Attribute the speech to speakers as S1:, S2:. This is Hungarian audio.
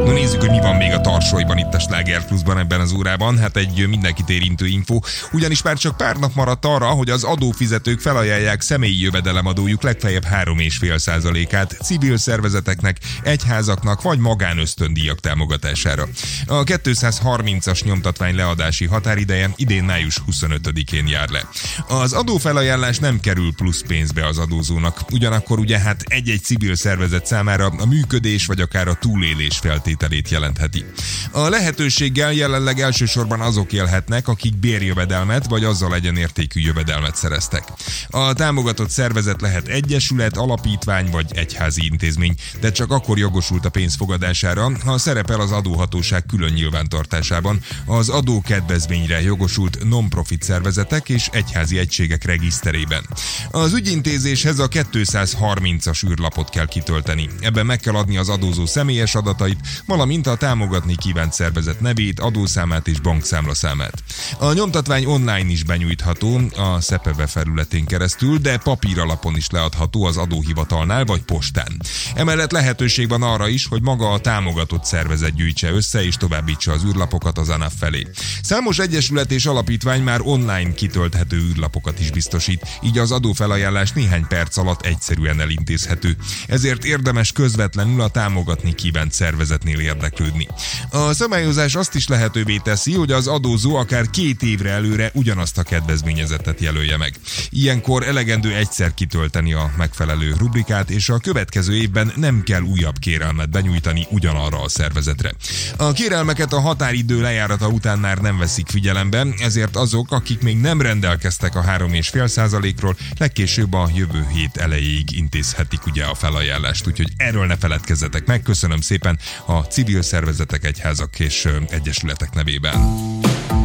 S1: No nézzük, hogy mi van még a tarsolyban itt a Sláger Pluszban ebben az órában. Hát egy mindenkit érintő info, ugyanis már csak pár nap maradt arra, hogy az adófizetők felajánlják személyi jövedelemadójuk legfeljebb 3,5%-át civil szervezeteknek, egyházaknak vagy magánösztöndíjak támogatására. A 230-as nyomtatvány leadási határideje idén május 25-én jár le. Az adófelajánlás nem kerül plusz pénzbe az adózónak, ugyanakkor ugye hát egy-egy civil szervezet számára a működés vagy akár a túlélés feltételét jelentheti. A lehetőséggel jelenleg elsősorban azok élhetnek, akik bérjövedelmet vagy azzal egyenértékű jövedelmet szereztek. A támogatott szervezet lehet egyesület, alapítvány vagy egyházi intézmény, de csak akkor jogosult a pénz fogadására, ha szerepel az adóhatóság külön nyilvántartásában az adókedvezményre jogosult non-profit szervezetek és egyházi egységek regiszterében. Az ügyintézéshez a 230-as űrlapot kell kitölteni. Ebben meg kell adni az adózó személyes adatait, valamint a támogatni kívánt szervezet nevét, adószámát és bankszámlaszámát. A nyomtatvány online is benyújtható a SZEPEVE felületén keresztül, de papíralapon is leadható az adóhivatalnál vagy postán. Emellett lehetőség van arra is, hogy maga a támogatott szervezet gyűjtse össze és továbbítsa az űrlapokat az ANAF felé. Számos egyesület és alapítvány már online kitölthető űrlapokat is biztosít, így az adófelajánlás néhány perc alatt egyszerűen elintézhető. Ezért érdemes közvetlenül a támogatni kívánt szervezetnél érdeklődni. A szabályozás azt is lehetővé teszi, hogy az adózó akár 2 évre előre ugyanazt a kedvezményezettet jelölje meg. Ilyenkor elegendő egyszer kitölteni a megfelelő rubrikát, és a következő évben nem kell újabb kérelmet benyújtani ugyanarra a szervezetre. A kérelmeket a határidő lejárata után már nem veszik figyelembe, ezért azok, akik még nem rendelkeztek a 3,5%-ról, legkésőbb a jövő hét elejéig intézhetik ugye a felajánlást, úgyhogy erről ne feledkezzetek meg. Köszönöm szépen a civil szervezetek, egyházak és egyesületek nevében.